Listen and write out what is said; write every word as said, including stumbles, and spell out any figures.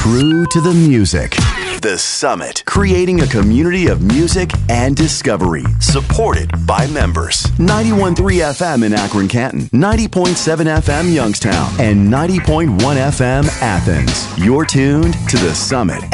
True to the music. The Summit, creating a community of music and discovery, supported by members. ninety-one point three F M in Akron, Canton, ninety point seven F M Youngstown, and ninety point one F M Athens. You're tuned to The Summit